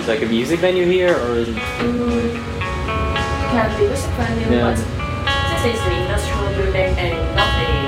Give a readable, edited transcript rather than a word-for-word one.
There's like a music venue here, or is it? Can be music venue, but since it's an industrial building and not a